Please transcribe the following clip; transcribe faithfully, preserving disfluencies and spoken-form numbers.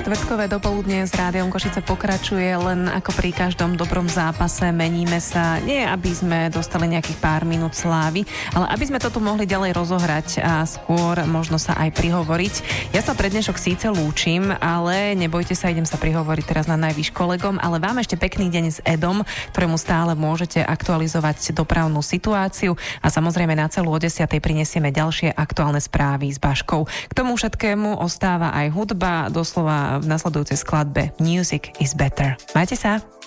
Štvrtkové dopoludnie z Rádiom Košice pokračuje, len ako pri každom dobrom zápase meníme sa, nie aby sme dostali nejakých pár minút slávy, ale aby sme to tu mohli ďalej rozohrať a skôr možno sa aj prihovoriť. Ja sa pre dnešok síce lúčim, ale nebojte sa, idem sa prihovoriť teraz na najvyš kolegom, ale vám ešte pekný deň s Edom, ktorému stále môžete aktualizovať dopravnú situáciu a samozrejme na celú o desiatej prinesieme ďalšie aktuálne správy s Baškou. K tomu všetkému ostáva aj hudba, doslova v nasledujúcej skladbe Music is Better. Majte sa!